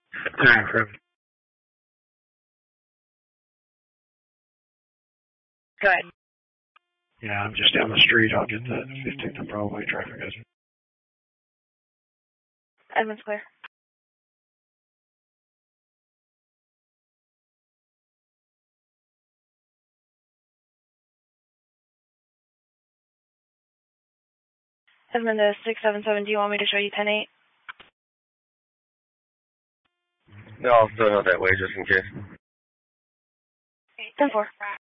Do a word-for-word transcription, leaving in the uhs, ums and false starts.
Time frame. Go ahead. Yeah, I'm just down the street. I'll get the fifteen, no problem. Traffic is. Edmonds clear. Edmund to six seven seven, do you want me to show you ten eight? No, I'll still go that way just in case. ten four.